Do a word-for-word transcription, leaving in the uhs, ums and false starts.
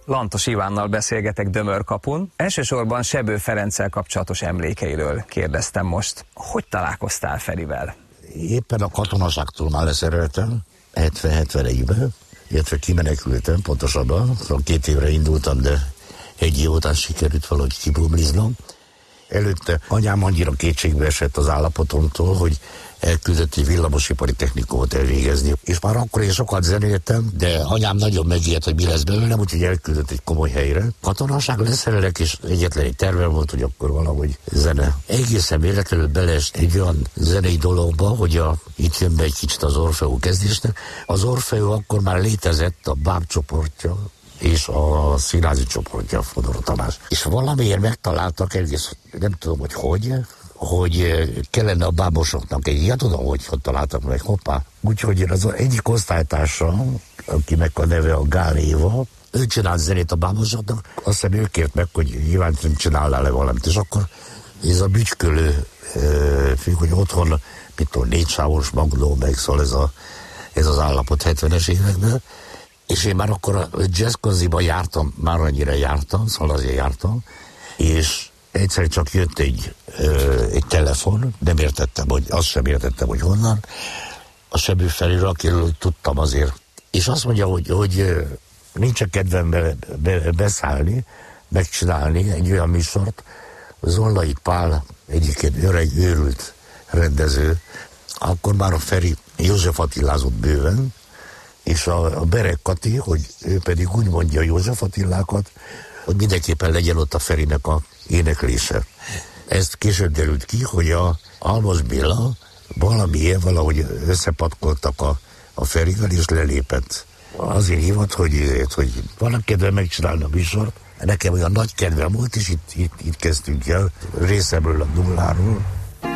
Lantos Ivánnal beszélgetek Dömör-kapun. Elsősorban Sebő Ferenccel kapcsolatos emlékeiről kérdeztem most. Hogy találkoztál Ferivel? Éppen a katonaságtól már leszereltem, hetven-hetvenegyben, illetve kimenekültem, pontosabban, két évre indultam, de egy év után sikerült valahogy kibumliznom. Előtte anyám annyira kétségbe esett az állapotomtól, hogy elküldött egy villamosipari technikumot elvégezni. És már akkor én sokat zenéltem, de anyám nagyon megijedt, hogy mi lesz belőlem, úgyhogy elküldött egy komoly helyre. Katonaság leszerelek, és egyetlen egy tervem volt, hogy akkor valahogy zene. Egészen véletlenül beleest egy olyan zenei dologba, hogy a, itt jön be egy kicsit az Orfeó kezdésnek. Az Orfeó akkor már létezett, a báb csoportja, és a színházi csoportja, Fodor Tamás. És valamiért megtaláltak egész, nem tudom, hogy hogy, hogy kellene a bábosoknak egy, ja tudom, hogy hogy találtak meg, hoppá. Úgyhogy az egyik osztálytársam, akinek a neve a Gál Éva, ő csinált zenét a bábosoknak, azt hiszem ő kért meg, hogy nyilván csinálnál-e valamit, és akkor ez a bütykölő, hogy otthon, mit tudom, négy sávos magnó, meg szóval ez, a, ez az állapot hetvenes években. És én már akkor a jazzkoziba jártam, már annyira jártam, szóval azért jártam, és egyszer csak jött egy, ö, egy telefon, nem értettem, hogy azt sem értettem, hogy honnan, a Sebő Feriről, akiről tudtam azért. És azt mondja, hogy, hogy nincs kedvem be, be, beszállni, megcsinálni egy olyan műsort, Zollai Pál egyébként öreg, őrült rendező, akkor már a Feri József Attilázott bőven, és a, a Berek Kati, hogy ő pedig úgy mondja József Attilákat, hogy mindenképpen legyen ott a Ferinek a éneklése. Ezt később derült ki, hogy a Almos Béla valamiért valahogy összepatkoltak a, a Ferivel, és lelépett. Azért hívott, hogy, hogy van kedve megcsinálni a műsort. Nekem olyan nagy kedvem volt, és itt, itt, itt kezdtünk el részemről a nulláról.